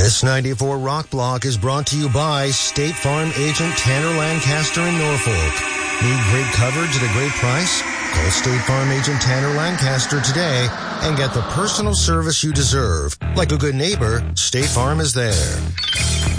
This 94 Rock Block is brought to you by State Farm agent Tanner Lancaster in Norfolk. Need great coverage at a great price? Call State Farm agent Tanner Lancaster today and get the personal service you deserve. Like a good neighbor, State Farm is there.